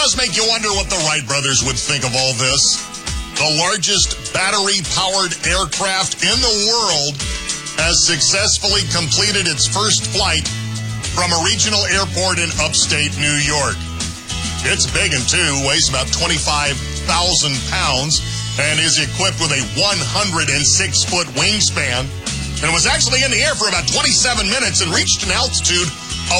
does make you wonder what the Wright brothers would think of all this. The largest battery-powered aircraft in the world has successfully completed its first flight from a regional airport in upstate New York. It's big and weighs about 25,000 pounds, and is equipped with a 106-foot wingspan, and was actually in the air for about 27 minutes and reached an altitude of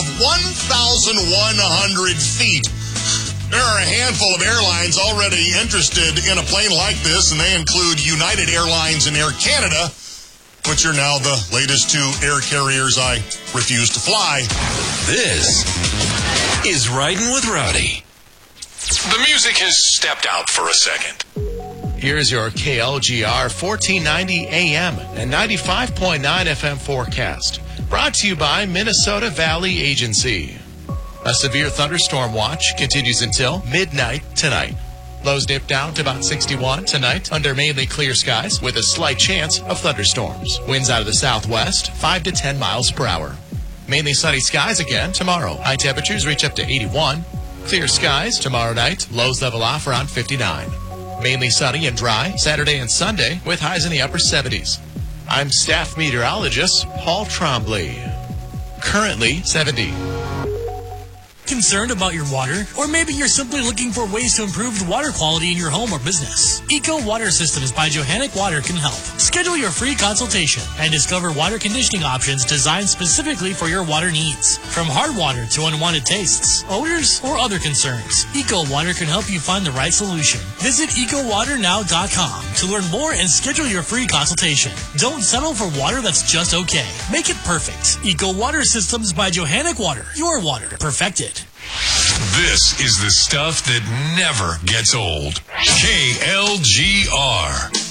1,100 feet. There are a handful of airlines already interested in a plane like this, and they include United Airlines and Air Canada, which are now the latest two air carriers I refuse to fly. This is Riding with Rowdy. The music has stepped out for a second. Here's your KLGR 1490 AM and 95.9 FM forecast. Brought to you by Minnesota Valley Agency. A severe thunderstorm watch continues until midnight tonight. Lows dip down to about 61 tonight under mainly clear skies with a slight chance of thunderstorms. Winds out of the southwest, 5 to 10 miles per hour. Mainly sunny skies again tomorrow. High temperatures reach up to 81. Clear skies tomorrow night. Lows level off around 59. Mainly sunny and dry Saturday and Sunday with highs in the upper 70s. I'm staff meteorologist Paul Trombley. Currently 70. Concerned about your water? Or maybe you're simply looking for ways to improve the water quality in your home or business. Eco Water Systems by Johannec Water can help. Schedule your free consultation and discover water conditioning options designed specifically for your water needs. From hard water to unwanted tastes, odors, or other concerns, Eco Water can help you find the right solution. Visit EcoWaterNow.com to learn more and schedule your free consultation. Don't settle for water that's just okay. Make it perfect. Eco Water Systems by Johannec Water. Your water perfected. This is the stuff that never gets old. KLGR.